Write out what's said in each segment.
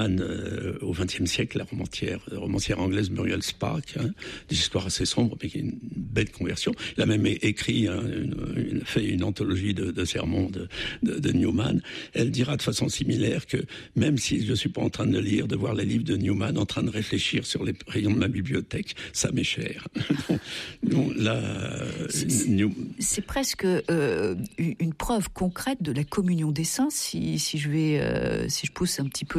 Au XXe siècle, la romancière anglaise Muriel Spark, des histoires assez sombres, mais qui est une belle conversion. Il a même écrit, fait une anthologie de sermons de Newman. Elle dira de façon similaire que même si je suis pas en train de lire, de voir les livres de Newman, en train de réfléchir sur les rayons de ma bibliothèque, ça m'est cher. Donc là, c'est presque une preuve concrète de la communion des saints. Si je pousse un petit peu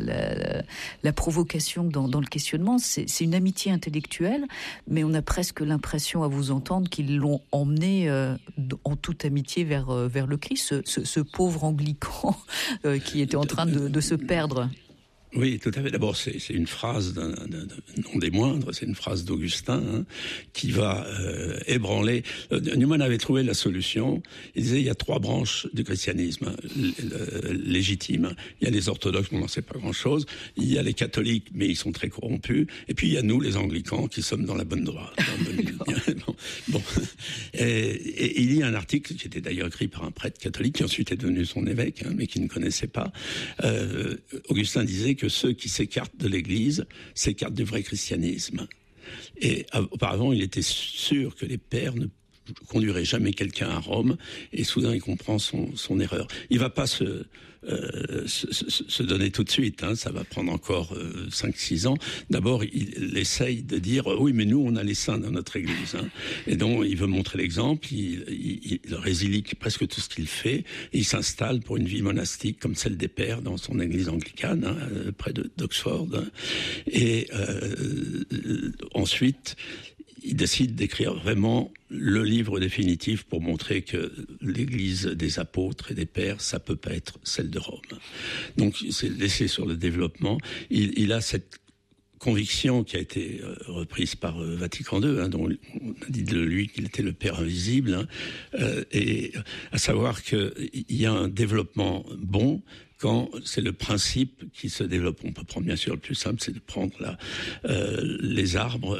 la provocation dans le questionnement, c'est une amitié intellectuelle, mais on a presque l'impression à vous entendre qu'ils l'ont emmené en toute amitié vers le Christ, ce pauvre anglican qui était en train de se perdre. Oui, tout à fait. D'abord, c'est une phrase non des moindres, c'est une phrase d'Augustin qui va ébranler. Newman avait trouvé la solution. Il disait, il y a 3 branches du christianisme légitimes. Il y a les orthodoxes, on n'en sait pas grand-chose. Il y a les catholiques, mais ils sont très corrompus. Et puis, il y a nous, les anglicans, qui sommes dans la bonne droite. Bon. Et il y a un article qui était d'ailleurs écrit par un prêtre catholique, qui ensuite est devenu son évêque, mais qui ne connaissait pas. Augustin disait que ceux qui s'écartent de l'Église s'écartent du vrai christianisme. Et auparavant, il était sûr que les pères ne conduiraient jamais quelqu'un à Rome, et soudain il comprend son erreur. Il va pas se donner tout de suite, ça va prendre encore 5-6 ans. D'abord, il essaye de dire oui, mais nous on a les saints dans notre église, et donc il veut montrer l'exemple. Il résilie presque tout ce qu'il fait, et il s'installe pour une vie monastique comme celle des pères dans son église anglicane près d'Oxford, et ensuite il décide d'écrire vraiment le livre définitif pour montrer que l'église des apôtres et des pères, ça peut pas être celle de Rome. Donc, c'est laissé sur le développement. Il a cette conviction qui a été reprise par Vatican II, dont on a dit de lui qu'il était le Père invisible, et à savoir qu'il y a un développement bon quand c'est le principe qui se développe. On peut prendre, bien sûr, le plus simple, c'est de prendre les arbres.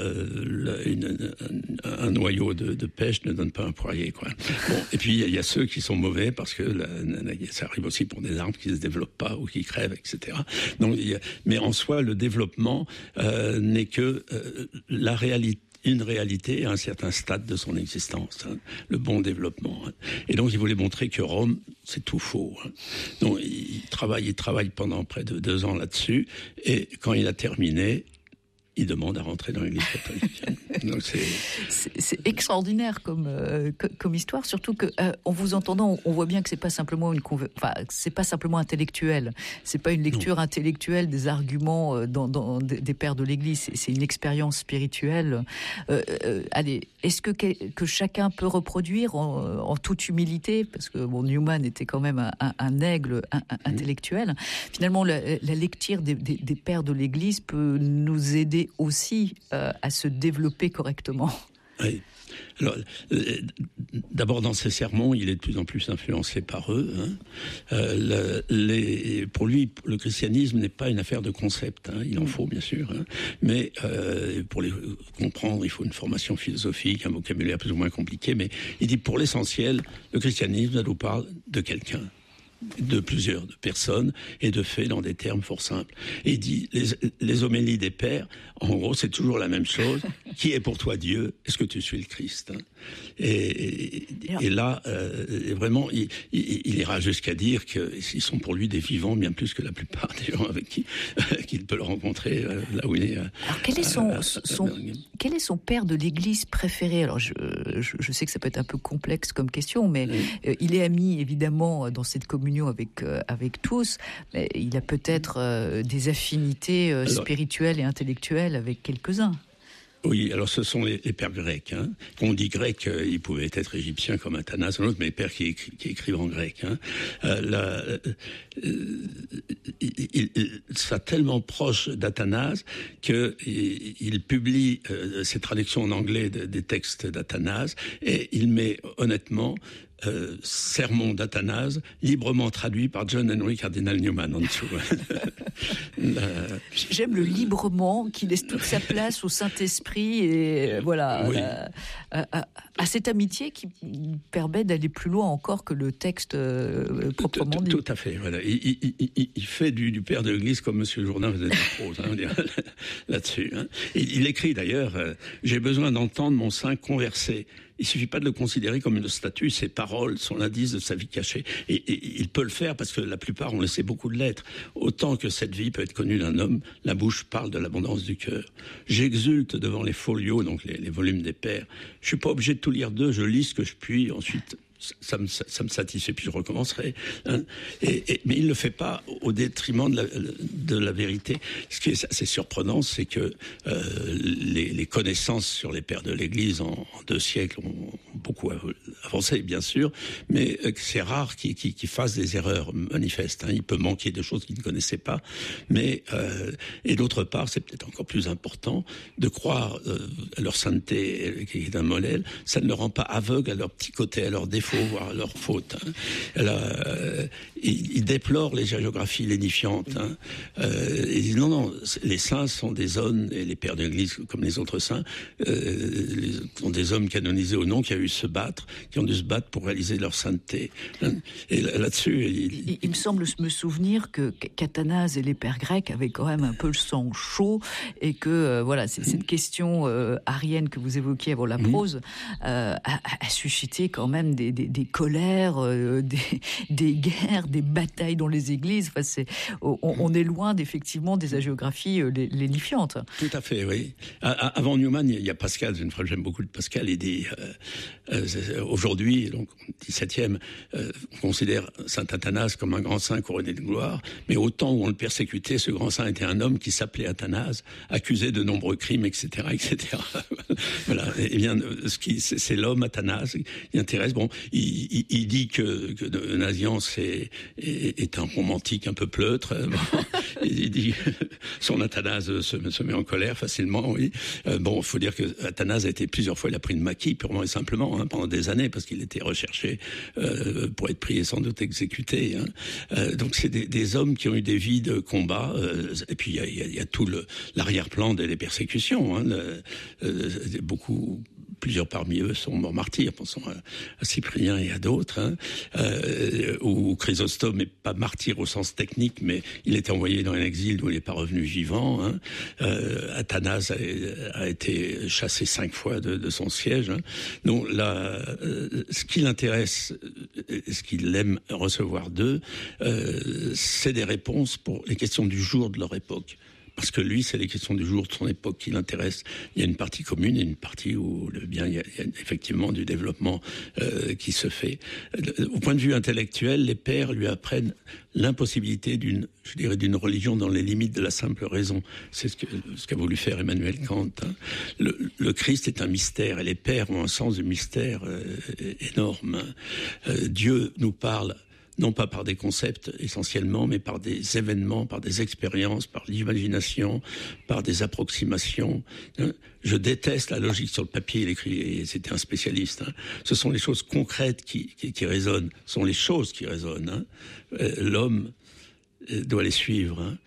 Un noyau de pêche ne donne pas un poirier, quoi. Bon, et puis il y a ceux qui sont mauvais parce que ça arrive aussi pour des arbres qui se développent pas ou qui crèvent, etc. Donc, mais en soi, le développement n'est que une réalité à un certain stade de son existence, le bon développement. Et donc, il voulait montrer que Rome, c'est tout faux. Donc, il travaille pendant près de 2 ans là-dessus, et quand il a terminé, il demande à rentrer dans l'Église catholique. Donc c'est extraordinaire comme histoire, surtout que en vous entendant, on voit bien que c'est pas simplement c'est pas simplement intellectuel. C'est pas une lecture intellectuelle des arguments des pères de l'Église. C'est une expérience spirituelle. Allez, est-ce que chacun peut reproduire en toute humilité, parce que Newman était quand même un aigle intellectuel. Finalement, la lecture des pères de l'Église peut nous aider aussi à se développer correctement. Oui. Alors, d'abord, dans ses sermons, il est de plus en plus influencé par eux. Pour lui, le christianisme n'est pas une affaire de concept. Il en faut, bien sûr. Mais pour les comprendre, il faut une formation philosophique, un vocabulaire plus ou moins compliqué. Mais il dit, pour l'essentiel, le christianisme, ça nous parle de quelqu'un, de personnes, et de faits dans des termes fort simples. Et il dit, les homélies des pères, en gros, c'est toujours la même chose. Qui est pour toi Dieu? Est-ce que tu suis le Christ? Et là, vraiment, il ira jusqu'à dire qu'ils sont pour lui des vivants, bien plus que la plupart des gens avec qui qu'il peut le rencontrer là où il est. Alors, quel est son père de l'Église préféré? Alors, je sais que ça peut être un peu complexe comme question, mais il est ami, évidemment, dans cette communion avec tous, mais il a peut-être des affinités spirituelles et intellectuelles avec quelques-uns. Oui, alors ce sont les pères grecs. Quand on dit grec, ils pouvaient être égyptiens comme Athanase ou l'autre, mais les pères qui écrivent en grec. Ça tellement proche d'Athanase qu'il publie ses traductions en anglais des textes d'Athanase, et il met honnêtement sermon d'Athanase, librement traduit par John Henry Cardinal Newman en dessous. J'aime le librement qui laisse toute sa place au Saint-Esprit, et voilà. Oui. À cette amitié qui permet d'aller plus loin encore que le texte proprement dit. Tout à fait, voilà. Il fait du père de l'Église comme Monsieur Jourdain faisait de la prose, là-dessus. Hein. Il écrit d'ailleurs « J'ai besoin d'entendre mon saint converser ». Il suffit pas de le considérer comme une statue, ses paroles sont l'indice de sa vie cachée. Et il peut le faire parce que la plupart ont laissé beaucoup de lettres. Autant que cette vie peut être connue d'un homme, la bouche parle de l'abondance du cœur. J'exulte devant les folios, donc les volumes des pères. Je suis pas obligé de tout lire d'eux, je lis ce que je puis, ensuite ça me satisfait, puis je recommencerai. Hein. Mais il ne le fait pas au détriment de la vérité. Ce qui est assez surprenant, c'est que les connaissances sur les pères de l'Église en 2 siècles ont beaucoup avancé, bien sûr, mais c'est rare qu'ils fassent des erreurs manifestes. Hein. Il peut manquer de choses qu'ils ne connaissaient pas, mais et d'autre part, c'est peut-être encore plus important de croire à leur sainteté, qui est un modèle. Ça ne leur rend pas aveugle à leur petit côté, à leurs défauts, voire à leurs fautes. Hein. Il déplore les géographies lénifiantes. Hein. Il dit non, les saints sont des hommes, et les pères de l'Église, comme les autres saints, sont des hommes canonisés ou non, qui ont dû se battre pour réaliser leur sainteté. Hein. Et là-dessus... Il me semble me souvenir qu'Athanase et les pères grecs avaient quand même un peu le sang chaud, et que voilà, cette question arienne que vous évoquiez avant la prose a suscité quand même des colères, des guerres, des batailles dans les églises. Enfin, on est loin effectivement des hagiographies lénifiantes. Tout à fait, oui. Avant Newman, il y a Pascal, une phrase que j'aime beaucoup de Pascal, il dit aujourd'hui, donc 17e, on considère saint Athanase comme un grand saint couronné de gloire, mais au temps où on le persécutait, ce grand saint était un homme qui s'appelait Athanase, accusé de nombreux crimes, etc., etc. Voilà. Et bien, c'est l'homme Athanase qui intéresse. Bon, il dit que Nazianze est un romantique un peu pleutre. Bon, il dit son Athanase se met en colère facilement. Oui. Bon, il faut dire que Athanase a été plusieurs fois, il a pris une maquille purement et simplement pendant des années parce qu'il était recherché pour être pris et sans doute exécuté. Hein. Donc c'est des hommes qui ont eu des vies de combat. Et puis il y a tout l'arrière-plan des persécutions. Hein. Plusieurs parmi eux sont morts martyrs, pensons à Cyprien et à d'autres, hein, où Chrysostome n'est pas martyr au sens technique, mais il était envoyé dans un exil d'où il n'est pas revenu vivant. Hein. Athanase a été chassé 5 fois de son siège. Hein. Donc là, ce qui l'intéresse, ce qu'il aime recevoir d'eux, c'est des réponses pour les questions du jour de leur époque. Parce que lui, c'est les questions du jour de son époque qui l'intéressent. Il y a une partie commune et une partie où il y a effectivement du développement qui se fait. Au point de vue intellectuel, les pères lui apprennent l'impossibilité d'une religion dans les limites de la simple raison. C'est ce qu'a voulu faire Emmanuel Kant. Hein. Le Christ est un mystère et les pères ont un sens du mystère énorme. Dieu nous parle non pas par des concepts essentiellement, mais par des événements, par des expériences, par l'imagination, par des approximations. Je déteste la logique sur le papier, il écrit, et c'était un spécialiste. Hein. Ce sont les choses concrètes qui résonnent, ce sont les choses qui résonnent. Hein. L'homme doit les suivre. Hein.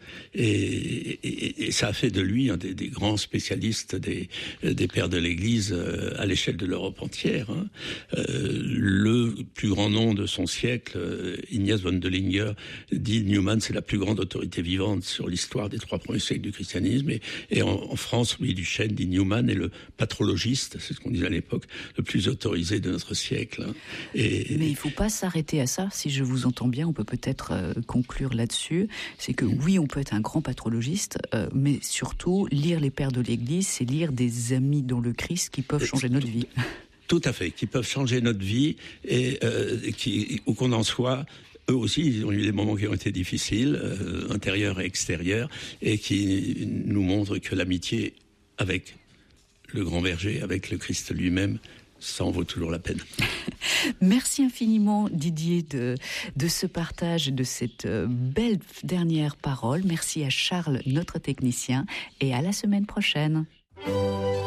Et ça a fait de lui un des grands spécialistes des pères de l'Église à l'échelle de l'Europe entière. Hein. Le plus grand nom de son siècle, Ignaz von Döllinger, dit Newman, c'est la plus grande autorité vivante sur l'histoire des 3 premiers siècles du christianisme. Et en France, Louis Duchesne dit Newman est le patrologiste, c'est ce qu'on disait à l'époque, le plus autorisé de notre siècle. Hein. Mais il ne faut pas s'arrêter à ça. Si je vous entends bien, on peut peut-être conclure là-dessus. C'est que oui, on peut être un grand patrologiste, mais surtout, lire les pères de l'Église, c'est lire des amis dans le Christ qui peuvent changer notre vie. Tout à fait, qui peuvent changer notre vie et où qu'on en soit. Eux aussi, ils ont eu des moments qui ont été difficiles, intérieurs et extérieurs, et qui nous montrent que l'amitié avec le grand berger, avec le Christ lui-même, ça en vaut toujours la peine. Merci infiniment Didier de ce partage et de cette belle dernière parole. Merci à Charles, notre technicien, et à la semaine prochaine.